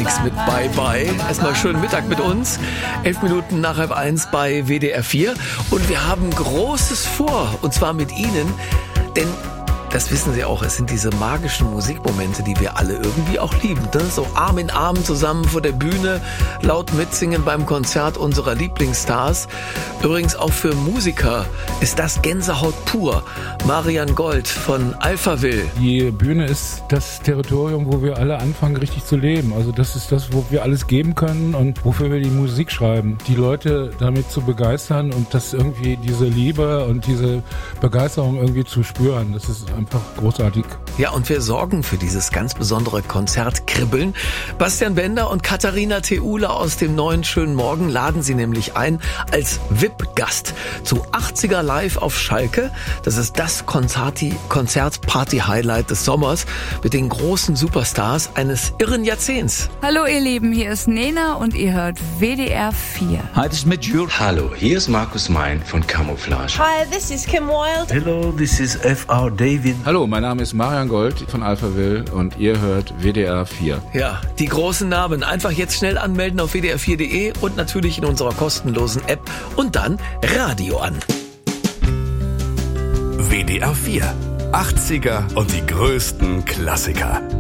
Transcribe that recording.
unterwegs mit Bye Bye. Erstmal schönen Mittag mit uns. 11 Minuten nach 1 bei WDR 4. Und wir haben Großes vor. Und zwar mit Ihnen. Denn das wissen Sie auch, es sind diese magischen Musikmomente, die wir alle irgendwie auch lieben. Ne? So Arm in Arm zusammen vor der Bühne, laut mitsingen beim Konzert unserer Lieblingsstars. Übrigens auch für Musiker ist das Gänsehaut pur. Marian Gold von Alphaville. Die Bühne ist das Territorium, wo wir alle anfangen, richtig zu leben. Also das ist das, wo wir alles geben können und wofür wir die Musik schreiben. Die Leute damit zu begeistern und das irgendwie, diese Liebe und diese Begeisterung irgendwie zu spüren, das ist einfach großartig. Ja, und wir sorgen für dieses ganz besondere Konzert Kribbeln. Bastian Bender und Katharina Theule aus dem Neuen Schönen Morgen laden Sie nämlich ein als VIP-Gast zu 80er Live auf Schalke. Das ist das Konzert-Party-Highlight des Sommers mit den großen Superstars eines irren Jahrzehnts. Hallo ihr Lieben, hier ist Nena und ihr hört WDR 4. Hi, this is mit Jules. Hallo, hier ist Markus Mein von Camouflage. Hi, this is Kim Wilde. Hello, this is FR David. Hallo, mein Name ist Marian Gold von Alphaville und ihr hört WDR 4. Ja, die großen Namen. Einfach jetzt schnell anmelden auf wdr4.de und natürlich in unserer kostenlosen App und dann Radio an. WDR 4. 80er und die größten Klassiker.